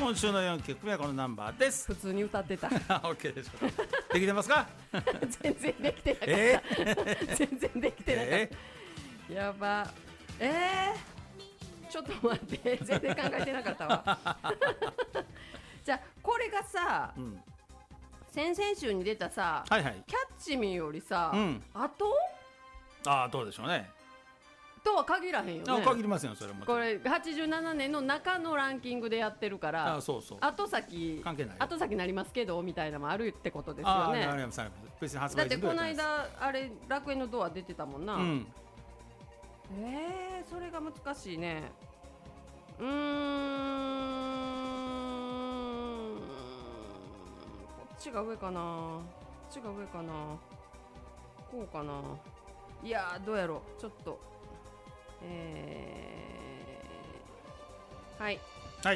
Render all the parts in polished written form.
今週の4曲目はこのナンバーです。 普通に歌ってた OK でしょうか。できてますか？ 全然できてなかった、全然できてなかった、やば。ちょっと待って、全然考えてなかったわじゃあこれがさ、先々週に出たさ、キャッチミーよりさ、後どうでしょうねとは限らへんよね。 限りますよそれも。 これ87年の中のランキングでやってるから、 そうそう、 後先関係ない、 後先なりますけどみたいなのもあるってことですよね。 別に発売だってこの間あれ楽園のドア出てたもんな、それが難しいね。こっちが上かな、こっちが上かな、こうかな。いやーどうやろう、ちょっとはいはい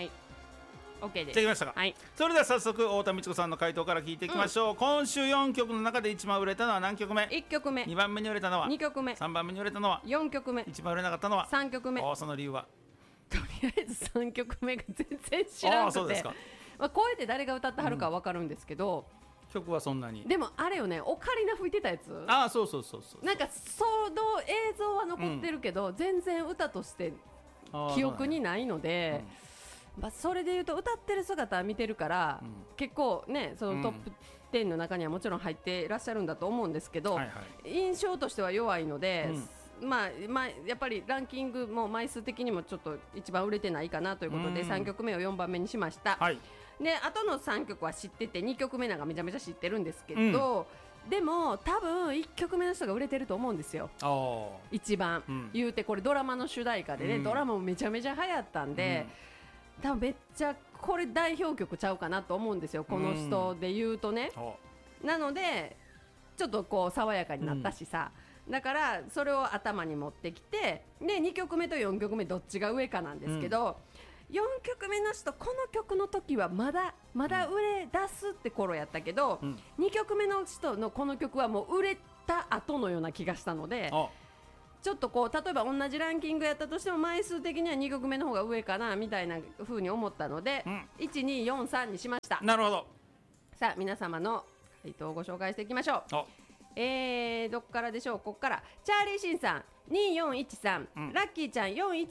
OK です。 できましたか、それでは早速太田美智子さんの回答から聞いていきましょう。今週4曲の中で一番売れたのは何曲目 ？1曲目。 2番目に売れたのは 2曲目。 3番目に売れたのは 4曲目。 一番売れなかったのは 3曲目。 その理由は？ とりあえず3曲目が全然知らなくて。 そうですか。 声で誰が歌ってはるかは分かるんですけど、 曲はそんなに。 でもあれよね、オカリナ吹いてたやつ。 そうなんかその映像は残ってるけど、全然歌として記憶にないので、それでいうと歌ってる姿は見てるから、結構ね、そのトップ10の中にはもちろん入っていらっしゃるんだと思うんですけど、印象としては弱いので、やっぱりランキングも枚数的にもちょっと一番売れてないかなということで、3曲目を4番目にしました。で後の3曲は知ってて、2曲目なんかめちゃめちゃ知ってるんですけど、でも多分1曲目の人が売れてると思うんですよ、一番、言うてこれドラマの主題歌でね、ドラマもめちゃめちゃ流行ったんで、多分めっちゃこれ代表曲ちゃうかなと思うんですよ、この人で言うとね。なのでちょっとこう爽やかになったしさ、だからそれを頭に持ってきて、で2曲目と4曲目どっちが上かなんですけど、4曲目の人この曲の時はまだ売れ出すって頃やったけど、2曲目の人のこの曲はもう売れた後のような気がしたので、ちょっとこう例えば同じランキングやったとしても枚数的には2曲目の方が上かなみたいな風に思ったので、1、2、4、3にしました。 なるほど。 さあ皆様の回答をご紹介していきましょう。どっからでしょう。ここからチャーリーシンさん2413、ラッキーちゃん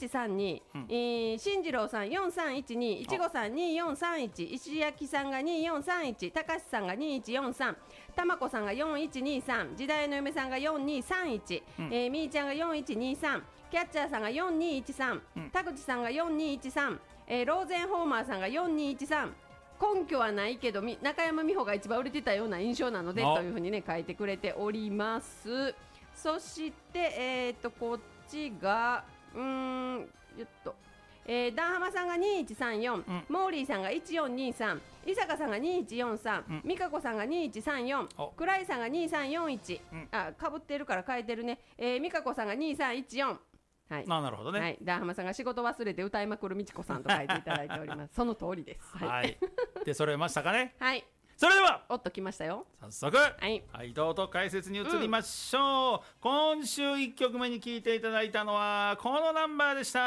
4132、進次郎さん4312、いちごさん2431、石焼さんが2431、たかしさんが2143、たまこさんが4123、時代の嫁さんが4231、みーちゃんが4123、キャッチャーさんが4213、田口さんが4213、ローゼンホーマーさんが4213。根拠はないけど中山美穂が一番売れてたような印象なのでというふうにね書いてくれております。そしてこっちがダンハマさんが2134、モーリーさんが1423、伊坂さんが2143、美香子さんが2134、倉井さんが2341、かぶってるから変えてるね。美香子さんが2314。なるほどね。 ダンハマさんが仕事忘れて歌いまくるみちこさんと書いていただいております。その通りです。 で揃えましたかね。 それではおっときましたよ。 早速回答と解説に移りましょう。今週1曲目に聴いていただいたのはこのナンバーでした。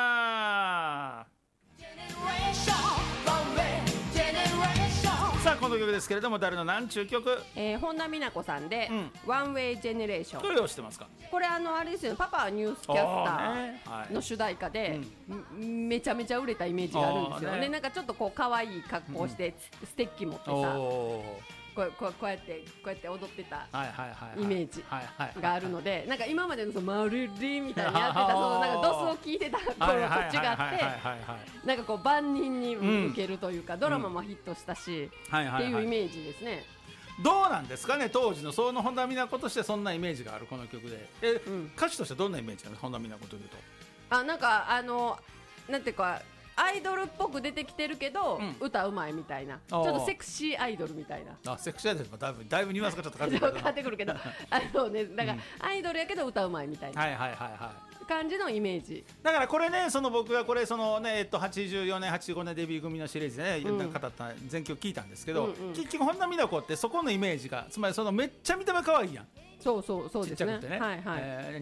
さあこの曲ですけれども誰の何ちゅう曲？ 本田美奈子さんで、ワンウェイジェネレーション。 どれを知ってますか？ これあれですよね、パパはニュースキャスターの主題歌で、めちゃめちゃ売れたイメージがあるんですよね。なんかちょっとこう可愛い格好して、ステッキ持ってさ、こうやって踊ってたイメージがあるので、なんか今までのそのマルリみたいにやってたそのなんかドスを聞いてた頃と違ってなんかこう万人に受けるというか、ドラマもヒットしたしっていうイメージですね。 どうなんですかね、当時のその本田美奈子としてそんなイメージがあるこの曲で、歌手としてどんなイメージなの？本田美奈子というとなんかなんていうかアイドルっぽく出てきてるけど、歌うまいみたいな、ちょっとセクシーアイドルみたいな。 セクシーアイドルもだいぶニュアンスがちょっと変わってくるけどだからアイドルやけど歌うまいみたいな感じのイメージだからこれね、僕がこれ84年85年デビュー組のシリーズでね、語った全曲聞いたんですけど、結局本田美奈子ってそこのイメージが、つまりめっちゃ見た目可愛いやん。 そうですね。 ちっちゃくてね、 はいはい。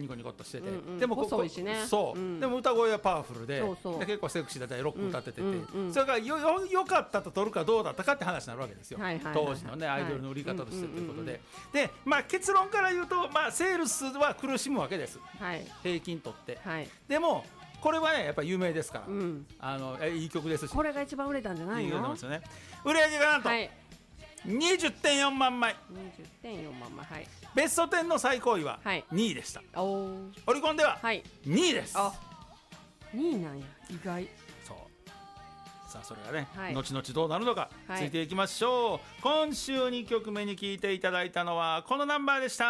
ニコニコっとしてて、 うんうんでも細いしね。 そう、でも歌声はパワフルで、 そうで結構セクシーだったりロック歌ってて、 それがよかったと取るかどうだったかって話になるわけですよ、 はいはいはい当時のねアイドルの売り方としてということで、でまあ結論から言うと、まあセールスは苦しむわけです、 はい、 平均取って、 はい、 でもこれはねやっぱり有名ですから、 うん、 いい曲ですし、 これが一番売れたんじゃないの？ いい曲ですよね。売り上げがなんと、はい、20.4 万枚、 20.4万枚、はい、 ベスト10の最高位は2位でした、はい、オリコンでは2位です、 あ、2位なんや、意外。 そうさあそれがね、 はい、 後々どうなるのか、ついていきましょう。今週2曲目に聴いていただいたのはこのナンバーでした。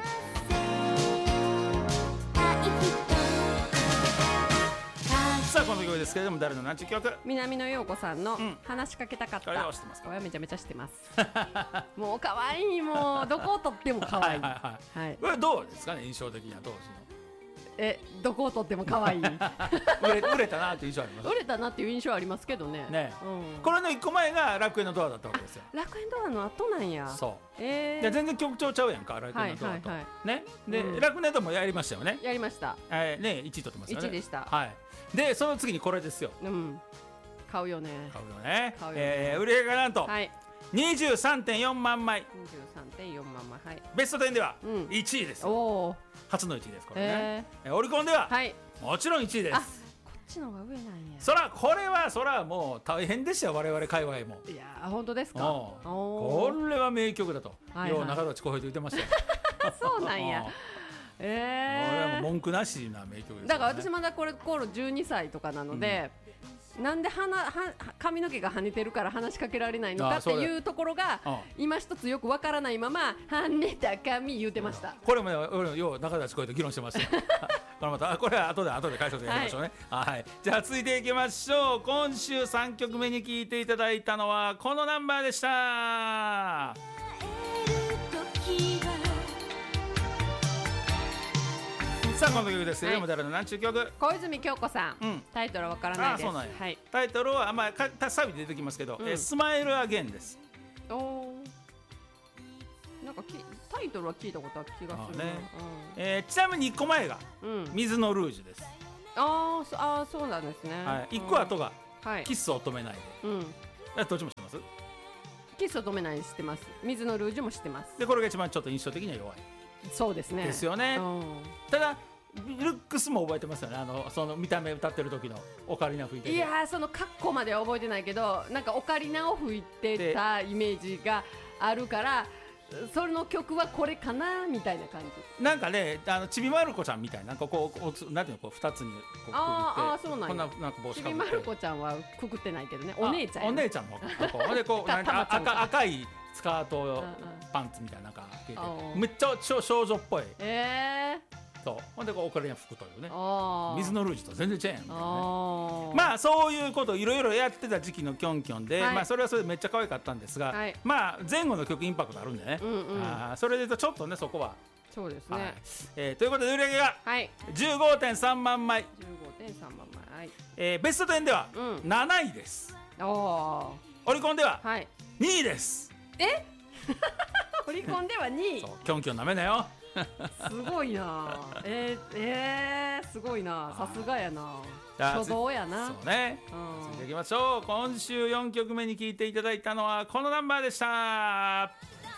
さあこの曲ですけれども誰の何ちゅう曲？ 南野陽子さんの話しかけたかった。 これは知ってますか？ これはめちゃめちゃ知ってますもう可愛い、もうどこをとっても可愛いはい、 これどうですかね、印象的には当時の。 どこをとっても可愛い売れたなっていう印象あります。 売れたなっていう印象ありますけどね。 これの1個前が楽園のドアだったわけですよ。 楽園ドアの後なんや。 そう、全然曲調ちゃうやんか、楽園のドアと、ね。で、楽園ドアもやりましたよね。 やりました。 ね、1位取ってますよね。 1位でした。 はい。でその次にこれですよ。 買うよね。 売り上げがなんと 23.4 万枚。 23.4万枚、はい。 ベスト10では1位です。初の1位ですこれね。オリコンではもちろん1位です。 こっちの方が上なんや。 これはもう大変でしたよ、我々界隈も。 いや本当ですか。 これは名曲だとよう中立浩平と言ってましたよそうなんや。 これはもう文句なしな名曲です。 だから私まだこれ頃12歳とかなので、なんで髪の毛が跳ねてるから話しかけられないのかっていうところが今一つよくわからないまま跳ねた髪言うてました。 これもよう中立浩平と議論してましたこれは後で解説やりましょうね。はい、じゃあ続いていきましょう。今週3曲目に聴いていただいたのはこのナンバーでした。さあこの曲ですけれども、誰の何ちゅう曲？ 小泉京子さん、タイトルはわからないです。 そうなんや、タイトルはサビで出てきますけど、スマイルアゲンです。 なんかタイトルは聞いたことある気がするね。 ちなみに1個前が水のルージュです。 そうなんですね。 1個後がキスを止めないで。どっちも知ってます？ キスを止めないで知ってます。水のルージュも知ってます。 でこれが一番ちょっと印象的には弱い。 そうですね。 ですよね。ただルックスも覚えてますよね。その見た目歌ってる時のオカリナ吹いてる。 いやそのカッコまでは覚えてないけど、なんかオカリナを吹いてたイメージがあるから、その曲はこれかなみたいな感じ。 なんかね、ちびまる子ちゃんみたいな、こうなんていうの、2つにくくって、 そうなんや。 なんか帽子かぶって。 ちびまる子ちゃんはくくってないけどね、お姉ちゃん。 お姉ちゃんのこう赤いスカートパンツみたいなのが着てて、めっちゃ少女っぽい。そうほんでオカリナ吹くというね。水のルージュと全然違うやん。まあそういうことをいろいろやってた時期のキョンキョンで、それはそれでめっちゃ可愛かったんですが、まあ前後の曲インパクトあるんでね。それで言うとちょっとねそこは。 そうですね。 ということで売り上げが 15.3 万枚。 15.3 万枚。 ベスト10では7位です。オリコンでは2位です。 オリコンでは2位。 キョンキョンなめなよ。 すごいな。すごいな。さすがやな。初動やな。 そうね。続いていきましょう。今週4曲目に聴いていただいたのはこのナンバーでした。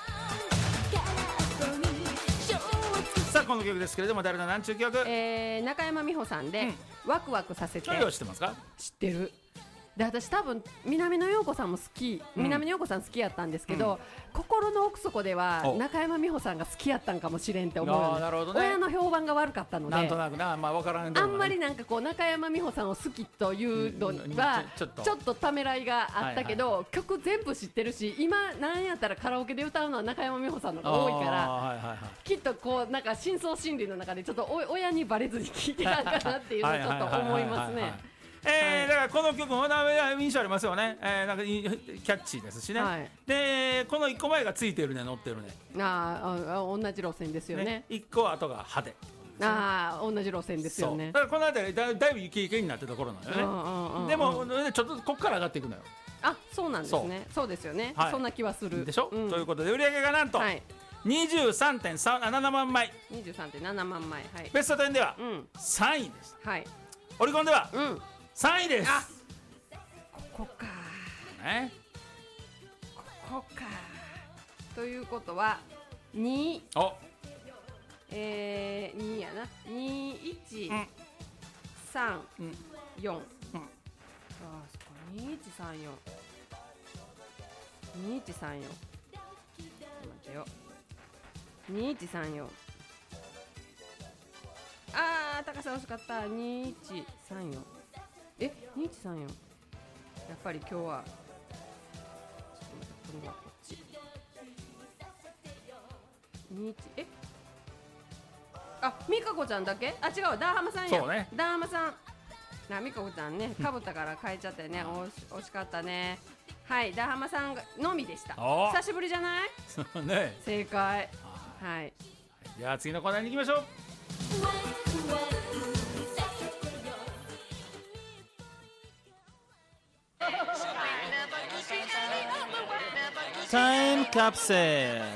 さあこの曲ですけれども誰の何ちゅう曲？ 中山美穂さんでワクワクさせて。 これを知ってますか？ 知ってる。で私多分南野陽子さんも好き、南野陽子さん好きやったんですけど、心の奥底では中山美穂さんが好きやったんかもしれんって思うよね。親の評判が悪かったので、 なんとなくな、分からん。 あんまりなんかこう中山美穂さんを好きというのはちょっとためらいがあったけど、曲全部知ってるし、今なんやったらカラオケで歌うのは中山美穂さんのが多いから、きっとこうなんか深層心理の中でちょっと親にバレずに聴いてたんかなっていうのをちょっと思いますね。だからこの曲も印象ありますよね。なんかキャッチーですしね。でこの1個前がついてるね、乗ってるね。 同じ路線ですよね。 1個後が派手。 同じ路線ですよね。 だからこの辺りだいぶイケイケになってたところなのよね。でもちょっとこっから上がっていくのよ。 そうなんですね。そうですよね。そんな気はするでしょ。ということで売り上げがなんと 23.7 万枚、 23.7万枚、はい、 ベスト10では3位でした、 はい、 オリコンでは3位です。 ここかね、 ここかということは2位、2位やな、2134、あそこ2134、2134、待てよ、2134、高さ惜しかった。2134、2134、やっぱり今日はちょっと待って、これはこっち21、美香子ちゃんだけ？違う、ダーハマさんや。 そうね、 ダーハマさん。美香子ちゃんね、かぶったから変えちゃったよね。惜しかったね。はい、ダーハマさんのみでした。久しぶりじゃない？ ね、 正解。はい。 では次のコーナーに行きましょう。タイムカプセル。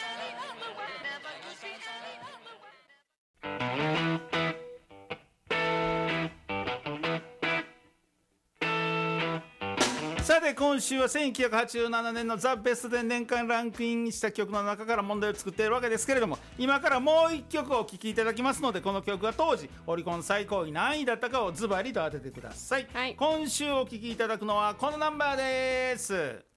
さて今週は1987年のザ・ベスト10年間ランクインした曲の中から問題を作っているわけですけれども、今からもう1曲お聴きいただきますので、この曲が当時オリコン最高位何位だったかをズバリと当ててください、はい、今週お聴きいただくのはこのナンバーです。